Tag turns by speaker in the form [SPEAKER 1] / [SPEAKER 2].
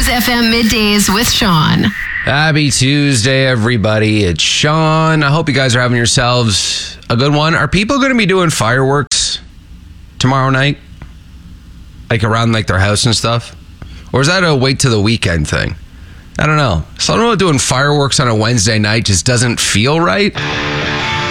[SPEAKER 1] Booze FM Middays with Sean.
[SPEAKER 2] Happy Tuesday, everybody. It's Sean. I hope you guys are having yourselves a good one. Are people going to be doing fireworks tomorrow night? Like around like their house and stuff? Or is that a wait to the weekend thing? I don't know. Something about doing fireworks on a Wednesday night just doesn't feel right.